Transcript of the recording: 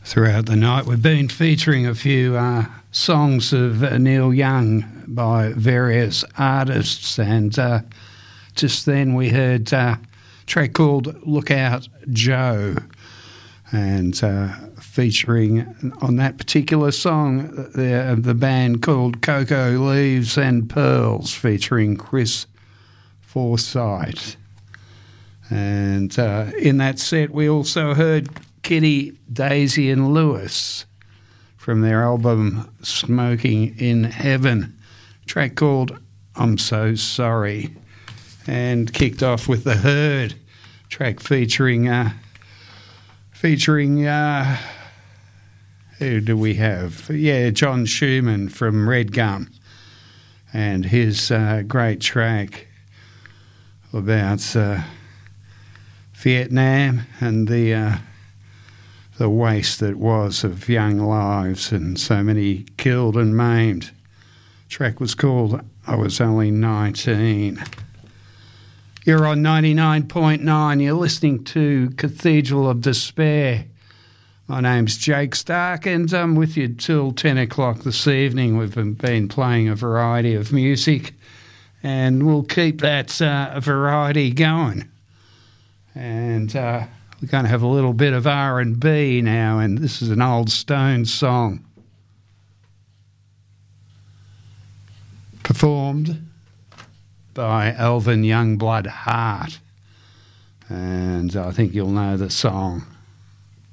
throughout the night. We've been featuring a few songs of Neil Young by various artists, and just then we heard a track called Lookout Joe, and featuring on that particular song the band called Cocoa Leaves and Pearls, featuring Chris Forsyth. And in that set we also heard Kitty, Daisy and Lewis from their album Smoking in Heaven, a track called I'm So Sorry, and kicked off with The Herd, track featuring who do we have? Yeah, John Schumann from Red Gum, and his great track about Vietnam and the waste that was of young lives and so many killed and maimed. The track was called I Was Only 19. You're on 99.9. You're listening to Cathedral of Despair. My name's Jake Stark, and I'm with you till 10 o'clock this evening. We've been playing a variety of music, and we'll keep that variety going. And we're going to have a little bit of R&B now, and this is an old Stones song, performed by Alvin Youngblood Hart, and I think you'll know the song.